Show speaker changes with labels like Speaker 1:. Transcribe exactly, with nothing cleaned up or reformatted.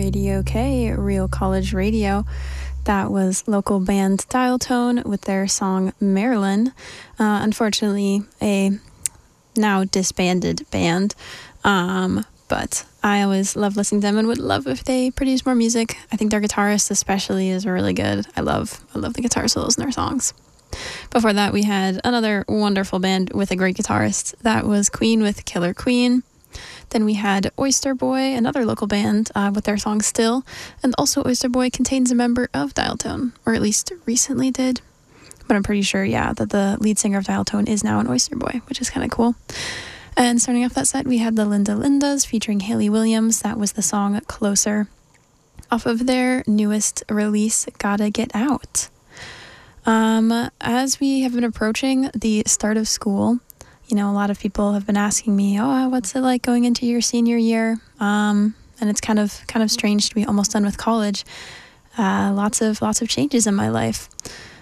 Speaker 1: Radio K, Real College Radio. That was local band Dial Tone with their song Marilyn. Uh, unfortunately, a now disbanded band. Um, but I always love listening to them and would love if they produce more music. I think their guitarist especially is really good. I love, I love the guitar solos in their songs. Before that, we had another wonderful band with a great guitarist. That was Queen with Killer Queen. Then we had Oyster Boy, another local band, uh, with their song Still. And also Oyster Boy contains a member of Dial Tone, or at least recently did. But I'm pretty sure, yeah, that the lead singer of Dial Tone is now an Oyster Boy, which is kind of cool. And starting off that set, we had the Linda Lindas featuring Hayley Williams. That was the song Closer, off of their newest release, Gotta Get Out. Um, as we have been approaching the start of school, you know, a lot of people have been asking me, oh, what's it like going into your senior year? Um, and it's kind of kind of strange to be almost done with college. Uh, lots of lots of changes in my life.